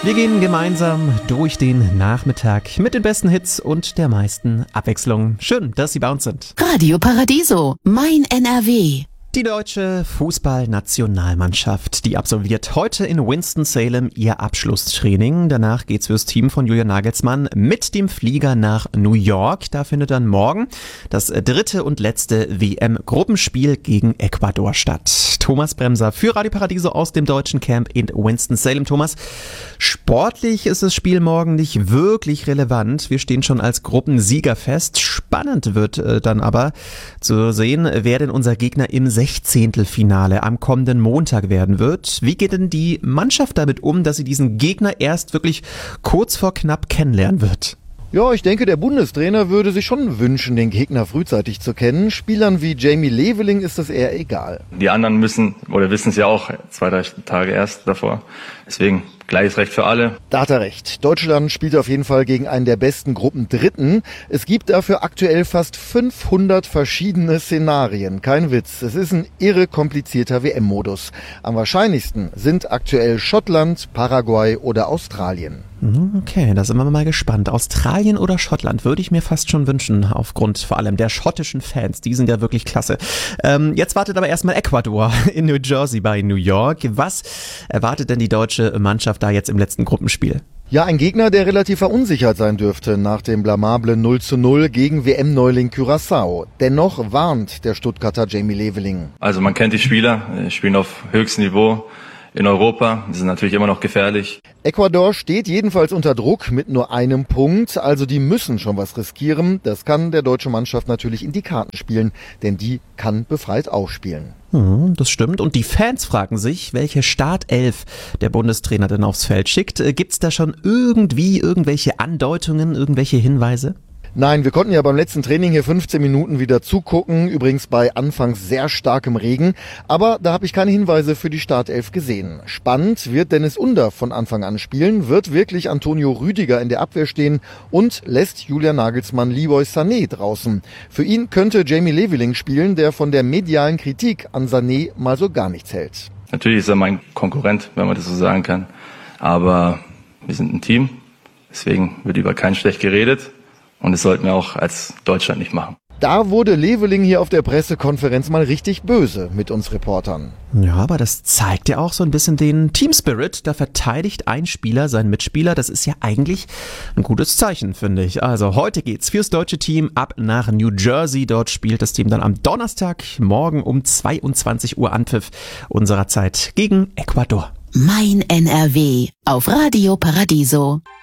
Wir gehen gemeinsam durch den Nachmittag mit den besten Hits und der meisten Abwechslung. Schön, dass Sie bei uns sind. Radio Paradiso, mein NRW. Die deutsche Fußballnationalmannschaft, die absolviert heute in Winston-Salem ihr Abschlusstraining. Danach geht's fürs Team von Julian Nagelsmann mit dem Flieger nach New York. Da findet dann morgen das dritte und letzte WM-Gruppenspiel gegen Ecuador statt. Thomas Bremser für Radio Paradiso aus dem deutschen Camp in Winston-Salem. Thomas, sportlich ist das Spiel morgen nicht wirklich relevant. Wir stehen schon als Gruppensieger fest. Spannend wird dann aber zu sehen, wer denn unser Gegner im 16. am kommenden Montag werden wird. Wie geht denn die Mannschaft damit um, dass sie diesen Gegner erst wirklich kurz vor knapp kennenlernen wird? Ja, ich denke, der Bundestrainer würde sich schon wünschen, den Gegner frühzeitig zu kennen. Spielern wie Jamie Leveling ist das eher egal. Die anderen wissen es ja auch 2-3 Tage erst davor. Deswegen gleiches Recht für alle. Da hat er recht. Deutschland spielt auf jeden Fall gegen einen der besten Gruppendritten. Es gibt dafür aktuell fast 500 verschiedene Szenarien. Kein Witz. Es ist ein irre komplizierter WM-Modus. Am wahrscheinlichsten sind aktuell Schottland, Paraguay oder Australien. Okay, da sind wir mal gespannt. Australien oder Schottland würde ich mir fast schon wünschen, aufgrund vor allem der schottischen Fans. Die sind ja wirklich klasse. Jetzt wartet aber erstmal Ecuador in New Jersey bei New York. Was erwartet denn die deutsche Mannschaft da jetzt im letzten Gruppenspiel? Ja, ein Gegner, der relativ verunsichert sein dürfte nach dem blamablen 0:0 gegen WM-Neuling Curaçao. Dennoch warnt der Stuttgarter Jamie Leveling. Also man kennt die Spieler, spielen auf höchstem Niveau in Europa. Die sind natürlich immer noch gefährlich. Ecuador steht jedenfalls unter Druck mit nur einem Punkt, also die müssen schon was riskieren. Das kann der deutschen Mannschaft natürlich in die Karten spielen, denn die kann befreit aufspielen. Das stimmt. Und die Fans fragen sich, welche Startelf der Bundestrainer denn aufs Feld schickt. Gibt's da schon irgendwelche Andeutungen, irgendwelche Hinweise? Nein, wir konnten ja beim letzten Training hier 15 Minuten wieder zugucken, übrigens bei anfangs sehr starkem Regen, aber da habe ich keine Hinweise für die Startelf gesehen. Spannend wird Dennis Under von Anfang an spielen, wird wirklich Antonio Rüdiger in der Abwehr stehen und lässt Julian Nagelsmann Leroy Sané draußen. Für ihn könnte Jamie Leveling spielen, der von der medialen Kritik an Sané mal so gar nichts hält. Natürlich ist er mein Konkurrent, wenn man das so sagen kann, aber wir sind ein Team, deswegen wird über keinen schlecht geredet. Und das sollten wir auch als Deutschland nicht machen. Da wurde Leveling hier auf der Pressekonferenz mal richtig böse mit uns Reportern. Ja, aber das zeigt ja auch so ein bisschen den Team-Spirit. Da verteidigt ein Spieler seinen Mitspieler. Das ist ja eigentlich ein gutes Zeichen, finde ich. Also heute geht's fürs deutsche Team ab nach New Jersey. Dort spielt das Team dann am Donnerstag morgen um 22 Uhr Anpfiff unserer Zeit gegen Ecuador. Mein NRW auf Radio Paradiso.